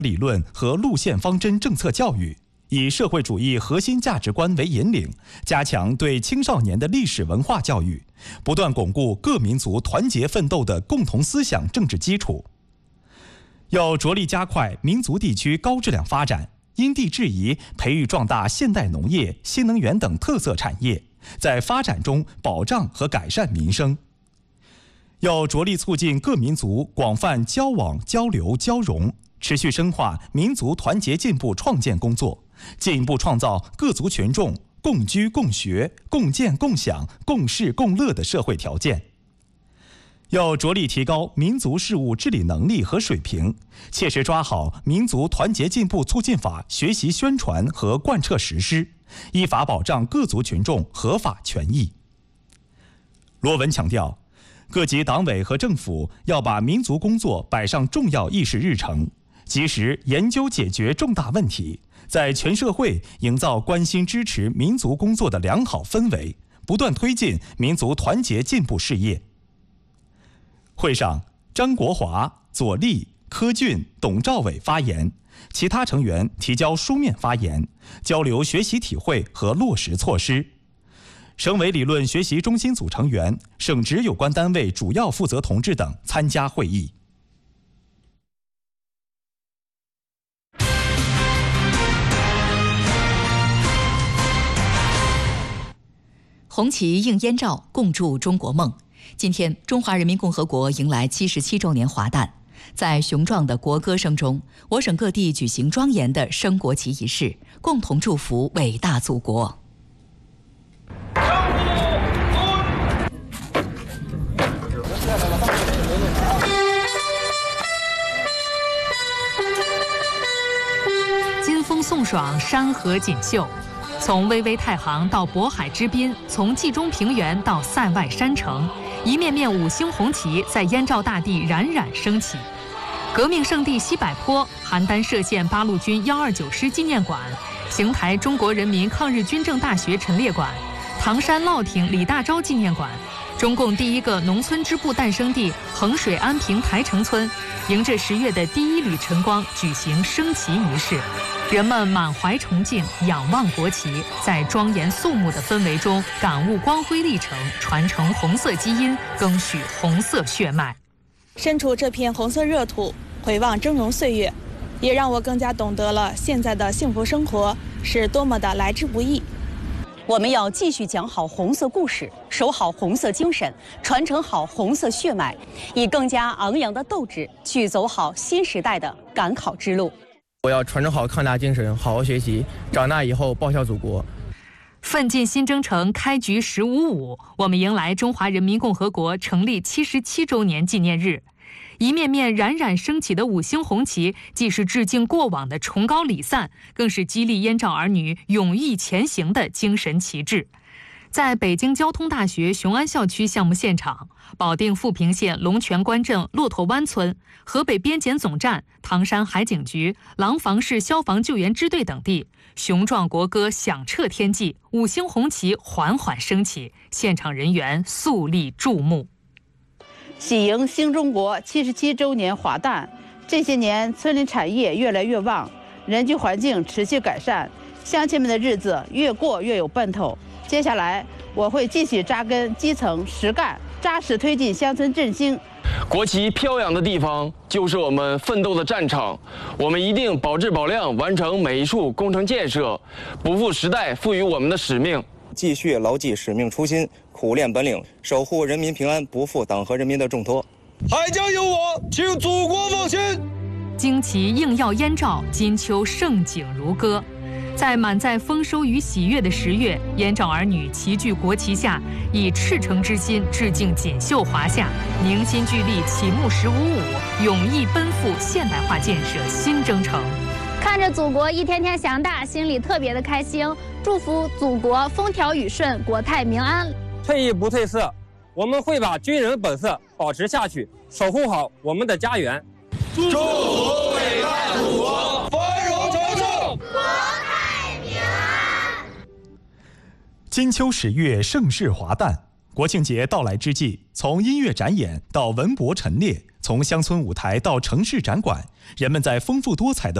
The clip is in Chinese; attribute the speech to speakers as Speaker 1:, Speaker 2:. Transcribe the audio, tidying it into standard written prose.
Speaker 1: 理论和路线方针政策教育，以社会主义核心价值观为引领，加强对青少年的历史文化教育，不断巩固各民族团结奋斗的共同思想政治基础。要着力加快民族地区高质量发展，因地制宜培育壮大现代农业、新能源等特色产业，在发展中保障和改善民生。要着力促进各民族广泛交往、交流、交融，持续深化民族团结进步创建工作，进一步创造各族群众共居共学、共建共享、共事共乐的社会条件。要着力提高民族事务治理能力和水平，切实抓好民族团结进步促进法学习宣传和贯彻实施，依法保障各族群众合法权益。罗文强调，各级党委和政府要把民族工作摆上重要议事日程，及时研究解决重大问题，在全社会营造关心支持民族工作的良好氛围，不断推进民族团结进步事业。会上，张国华、左立、柯俊、董兆伟发言，其他成员提交书面发言，交流学习体会和落实措施。省委理论学习中心组成员、省直有关单位主要负责同志等参加会议。
Speaker 2: 红旗映燕赵，共筑中国梦。今天，中华人民共和国迎来77周年华诞，在雄壮的国歌声中，我省各地举行庄严的升国旗仪式，共同祝福伟大祖国。
Speaker 3: 金风送爽，山河锦绣。从巍巍太行到渤海之滨，从冀中平原到塞外山城，一面面五星红旗在燕赵大地冉冉升起。革命圣地西柏坡、邯郸歙县八路军129师纪念馆、邢台中国人民抗日军政大学陈列馆、唐山乐亭李大钊纪念馆，中共第一个农村支部诞生地衡水安平台城村，迎着10月的第一缕晨光举行升旗仪式。人们满怀崇敬，仰望国旗，在庄严肃穆的氛围中感悟光辉历程，传承红色基因，赓续红色血脉。
Speaker 4: 身处这片红色热土，回望峥嵘岁月，也让我更加懂得了现在的幸福生活是多么的来之不易。
Speaker 5: 我们要继续讲好红色故事，守好红色精神，传承好红色血脉，以更加昂扬的斗志去走好新时代的赶考之路。
Speaker 6: 我要传承好抗大精神，好好学习，长大以后报效祖国。
Speaker 3: 奋进新征程开局1055，我们迎来中华人民共和国成立77周年纪念日。一面面冉冉升起的五星红旗，既是致敬过往的崇高礼赞，更是激励燕赵儿女勇毅前行的精神旗帜。在北京交通大学雄安校区项目现场，保定富平县龙泉关镇骆驼湾村、河北边检总站、唐山海警局、廊坊市消防救援支队等地，雄壮国歌响彻天际，五星红旗缓缓升起，现场人员肃立注目。
Speaker 7: 喜迎新中国77周年华诞，这些年村里产业越来越旺，人居环境持续改善，乡亲们的日子越过越有奔头。接下来我会继续扎根基层实干，扎实推进乡村振兴。
Speaker 8: 国旗飘扬的地方就是我们奋斗的战场，我们一定保质保量完成每一处工程建设，不负时代赋予我们的使命，
Speaker 9: 继续牢记使命初心，苦练本领，守护人民平安，不负党和人民的重托。
Speaker 10: 海疆有我，请祖国放心。
Speaker 3: 旌旗映耀燕赵，金秋盛景如歌。在满载丰收与喜悦的10月，燕赵儿女齐聚国旗下，以赤诚之心致敬锦绣华夏，凝心聚力启幕1055，勇毅奔赴现代化建设新征程。
Speaker 11: 看着祖国一天天强大，心里特别的开心，祝福祖国风调雨顺，国泰民安。
Speaker 12: 退役不褪色，我们会把军人本色保持下去，守护好我们的家园。
Speaker 10: 祝福伟大祖国繁荣昌盛，国
Speaker 11: 泰民安。
Speaker 1: 金秋10月，盛世华诞。国庆节到来之际，从音乐展演到文博陈列， 从乡村舞台到城市展馆，人们在丰富多彩的